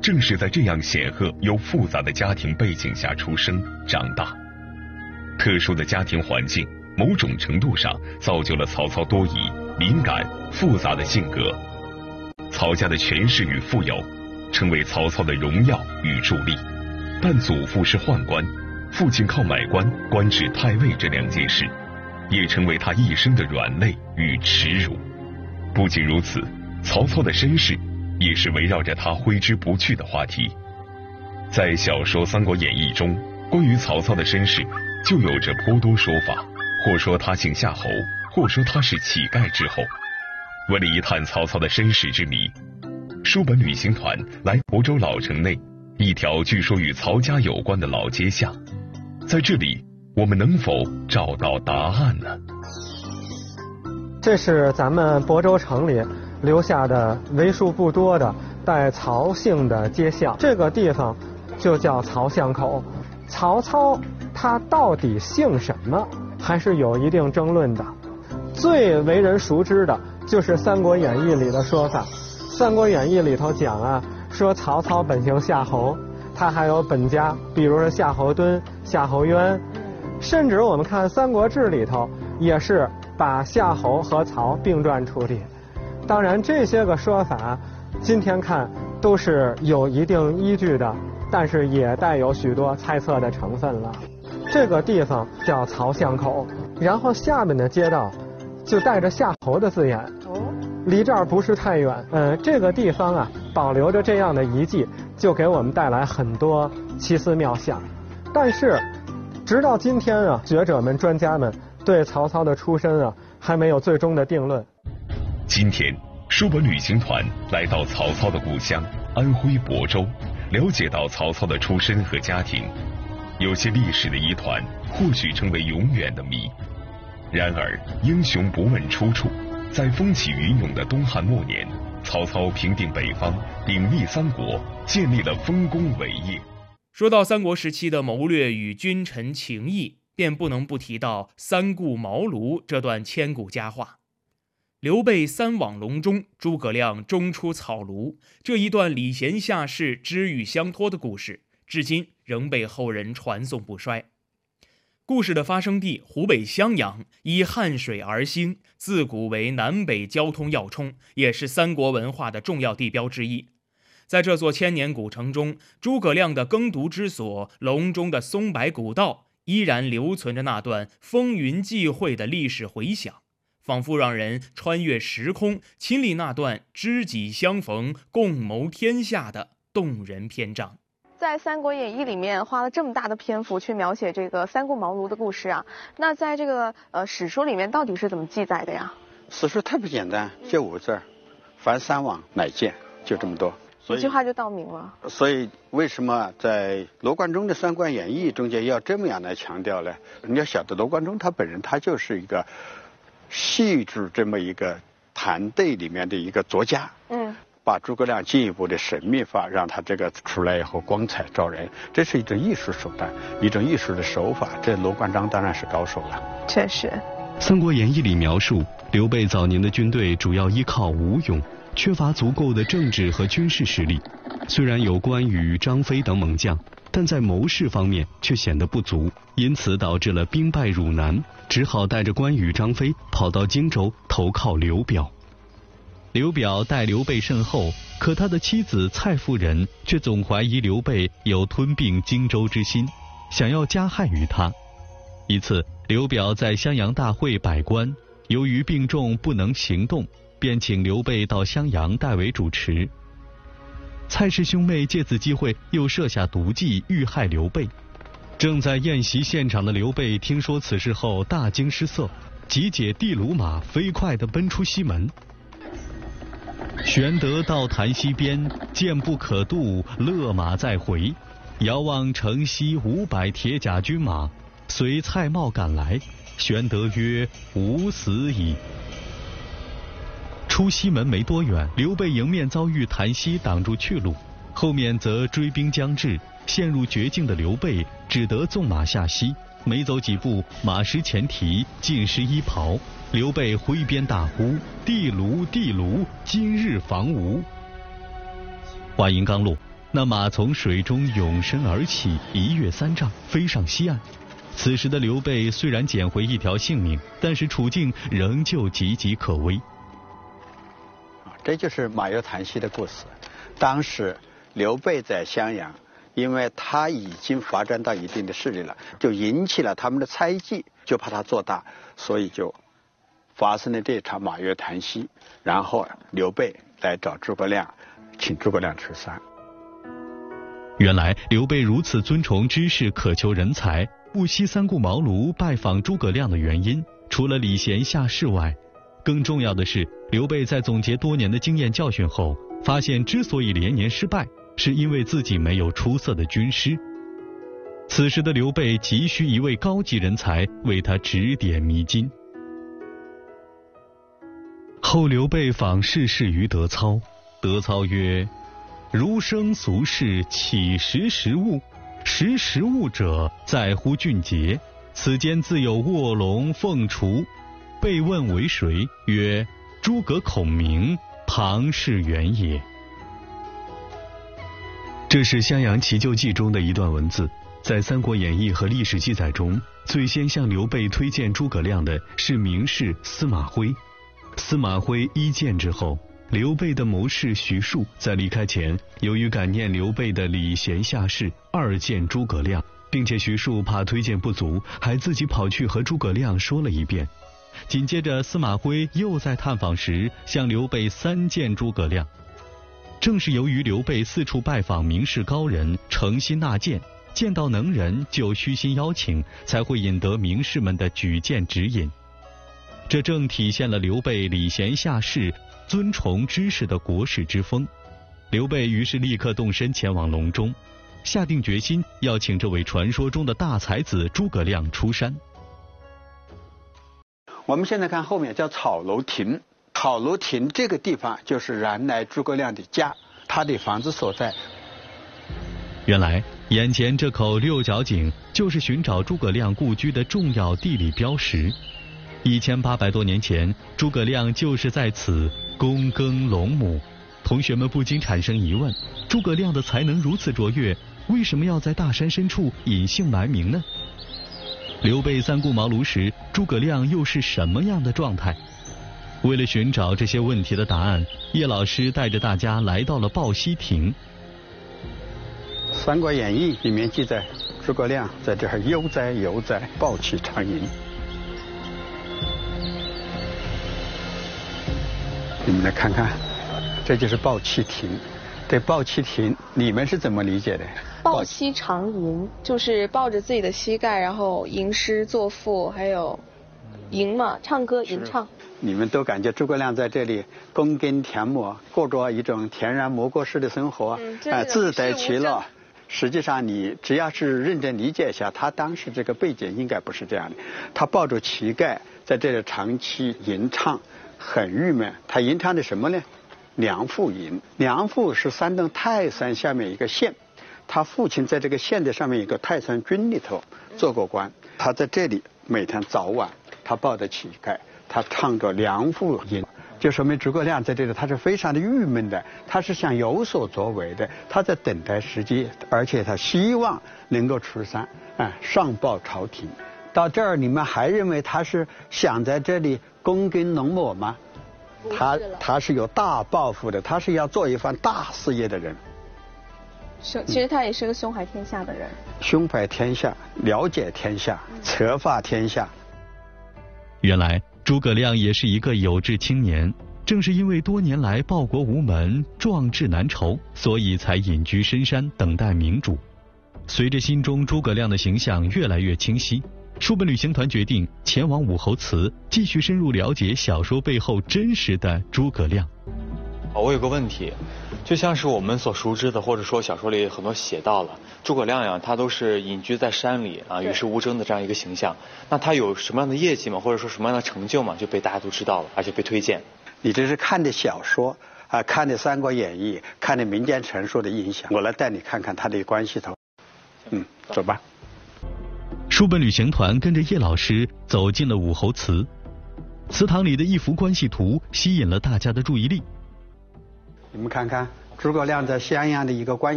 正是在这样显赫又复杂的家庭背景下出生长大。特殊的家庭环境某种程度上造就了曹操多疑、敏感、复杂的性格。曹家的权势与富有成为曹操的荣耀与助力，但祖父是宦官，父亲靠买官官至太尉这两件事也成为他一生的软肋与耻辱。不仅如此，曹操的身世也是围绕着他挥之不去的话题。在小说《三国演义》中，关于曹操的身世就有着颇多说法，或说他姓夏侯，或说他是乞丐之后。为了一探曹操的身世之谜，书本旅行团来亳州老城内一条据说与曹家有关的老街巷，在这里我们能否找到答案呢？ 这是咱们亳州城里留下的为数不多的带曹姓的街巷，这个地方就叫曹巷口。曹操他到底姓什么，还是有一定争论的。最为人熟知的就是《三国演义》里的说法，《三国演义》里头讲啊，说曹操本姓夏侯，他还有本家，比如说夏侯惇、夏侯渊，甚至我们看《三国志》里头也是把夏侯和曹并传处理。当然这些个说法今天看都是有一定依据的，但是也带有许多猜测的成分了。这个地方叫曹巷口，然后下面的街道就带着夏侯的字眼，离这儿不是太远。这个地方啊，保留着这样的遗迹，就给我们带来很多奇思妙想。但是直到今天啊，学者们、专家们对曹操的出身啊，还没有最终的定论。 今天书本旅行团来到曹操的故乡安徽亳州，了解到曹操的出身和家庭。有些历史的疑团或许成为永远的谜，然而英雄不问出处。在风起云涌的东汉末年，曹操平定北方，鼎立三国，建立了丰功伟业。 说到三国时期的谋略与君臣情谊，便不能不提到三顾茅庐这段千古佳话。刘备三往隆中，诸葛亮中出草庐，这一段礼贤下士、知遇相托的故事，至今仍被后人传颂不衰。故事的发生地湖北襄阳，依汉水而兴，自古为南北交通要冲，也是三国文化的重要地标之一。在这座千年古城中，诸葛亮的耕读之所隆中的松柏古道，依然留存着那段风云际会的历史回响，仿佛让人穿越时空，亲历那段知己相逢、共谋天下的动人篇章。 在《三国演义》里面花了这么大的篇幅去描写这个三顾茅庐的故事啊，那在这个史书里面到底是怎么记载的呀？ 史书特别简单，就5字：凡三往乃见，就这么多。 一句话就道明了。 所以为什么在罗贯中的《三国演义》中间要这么样来强调呢？你要晓得罗贯中他本人他就是一个戏剧这么一个团队里面的一个作家。把诸葛亮进一步的神秘化，让他这个出来以后光彩照人，这是一种艺术手段，一种艺术的手法。这罗贯中当然是高手了。 确实，《 三国演义》里描述刘备早年的军队主要依靠武勇，缺乏足够的政治和军事实力。虽然有关羽、张飞等猛将，但在谋士方面却显得不足，因此导致了兵败汝南，只好带着关羽、张飞跑到荆州投靠刘表。刘表待刘备甚厚，可他的妻子蔡夫人却总怀疑刘备有吞并荆州之心，想要加害于他。一次，刘表在襄阳大会摆官，由于病重不能行动，便请刘备到襄阳代为主持。蔡氏兄妹借此机会又设下毒计，欲害刘备。正在宴席现场的刘备听说此事后大惊失色，急解地卢马，飞快地奔出西门。玄德到潭溪边，见不可渡，勒马再回。遥望城西500铁甲军马，随蔡瑁赶来。玄德曰：“吾死矣。”出西门没多远，刘备迎面遭遇潭溪挡住去路，后面则追兵将至，陷入绝境的刘备只得纵马下溪。没走几步，马失前蹄，尽失衣袍。刘备挥鞭大呼：“地卢，地卢，今日防吴！”话音刚落， 那马从水中涌身而起，一跃3丈，飞上西岸。此时的刘备虽然捡回一条性命，但是处境仍旧岌岌可危。 这就是马跃谈溪的故事。当时刘备在襄阳，因为他已经发展到一定的势力了，就引起了他们的猜忌，就怕他做大，所以就发生了这场马跃谈溪。然后刘备来找诸葛亮，请诸葛亮出山。 原来刘备如此尊崇知识，渴求人才，不惜三顾茅庐拜访诸葛亮的原因，除了礼贤下士外，更重要的是，刘备在总结多年的经验教训后，发现之所以连年失败，是因为自己没有出色的军师。此时的刘备急需一位高级人才为他指点迷津。后刘备访士事于德操，德操曰：儒生俗世，岂识时务？识时务者，在乎俊杰。此间自有卧龙凤雏。被问为谁？曰：诸葛孔明，庞士元也。这是襄阳奇旧记中的一段文字。在《三国演义》和历史记载中，最先向刘备推荐诸葛亮的是名士司马徽。司马徽1见之后，刘备的谋士徐庶在离开前，由于感念刘备的礼贤下士，2见诸葛亮，并且徐庶怕推荐不足，还自己跑去和诸葛亮说了一遍。紧接着司马徽又在探访时向刘备3见诸葛亮。正是由于刘备四处拜访名士高人，诚心纳谏，见到能人就虚心邀请，才会引得名士们的举荐指引。这正体现了刘备礼贤下士、尊崇知识的国士之风。刘备于是立刻动身前往隆中，下定决心要请这位传说中的大才子诸葛亮出山。 我们现在看后面叫草楼亭，草楼亭这个地方就是原来诸葛亮的家，他的房子所在。 原来眼前这口六角井就是寻找诸葛亮故居的重要地理标识。1800多年前，诸葛亮就是在此躬耕陇亩。同学们不禁产生疑问：诸葛亮的才能如此卓越，为什么要在大山深处隐姓埋名呢？刘备三顾茅庐时，诸葛亮又是什么样的状态？为了寻找这些问题的答案，叶老师带着大家来到了抱溪亭。 《三国演义》里面记载，诸葛亮在这儿悠哉游哉，抱旗长吟。你们来看看，这就是抱旗亭。这抱旗亭你们是怎么理解的？ 抱膝长吟就是抱着自己的膝盖，然后吟诗作赋，还有吟嘛，唱歌吟唱。 你们都感觉诸葛亮在这里躬耕田亩，过着一种田园牧歌式的生活，自得其乐。实际上你只要是认真理解一下，他当时这个背景应该不是这样的。他抱着旗盖在这里长期吟唱，很郁闷。他吟唱的什么呢？梁父吟。梁父是山东泰山下面一个县，他父亲在这个县的上面一个泰山郡里头做过官。他在这里每天早晚他抱着旗盖，他唱着梁父吟，就说明诸葛亮在这里他是非常的郁闷的，他是想有所作为的，他在等待时机，而且他希望能够出山，上报朝廷。到这儿你们还认为他是想在这里躬耕陇亩吗？他是有大抱负的，他是要做一番大事业的人。 其实他也是个胸怀天下的人， 胸怀天下，了解天下，策划天下。 原来诸葛亮也是一个有志青年，正是因为多年来报国无门，壮志难酬，所以才隐居深山等待明主。随着心中诸葛亮的形象越来越清晰，书本旅行团决定前往武侯祠，继续深入了解小说背后真实的诸葛亮。 我有个问题，就像是我们所熟知的，或者说小说里很多写到了诸葛亮呀，他都是隐居在山里啊，与世无争的这样一个形象。那他有什么样的业绩吗？或者说什么样的成就吗？就被大家都知道了，而且被推荐。 你这是看的小说看的《三国演义》，看的民间传说的影响。我来带你看看他的关系头。走吧。 书本旅行团跟着叶老师走进了武侯祠，祠堂里的一幅关系图吸引了大家的注意力。 你们看看诸葛亮在襄阳的一个关系